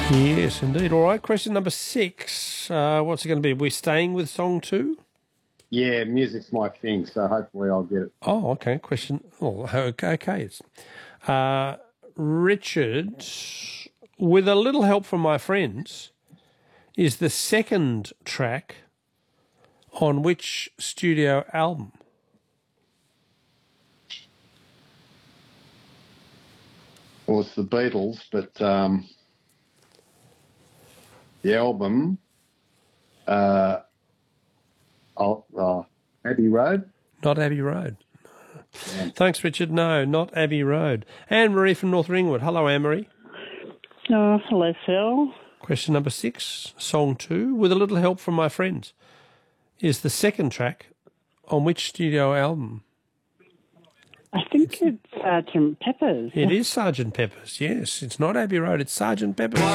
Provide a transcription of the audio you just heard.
Yes, indeed. All right, question number 6. What's it going to be? We're staying with song 2? Yeah, music's my thing, so hopefully I'll get it. Oh, okay. Question. Oh, okay. It's, Richard, with a little help from my friends, is the second track on which studio album? Well, it's the Beatles, but the album, Abbey Road. Not Abbey Road. Yeah. Thanks, Richard. No, not Abbey Road. Anne-Marie from North Ringwood. Hello, Anne-Marie. Oh, hello, Phil. Question number 6, song 2, with a little help from my friends, is the second track on which studio album? I think it's Sgt. Pepper's. It is Sgt. Pepper's, yes. It's not Abbey Road, it's Sgt. Pepper's.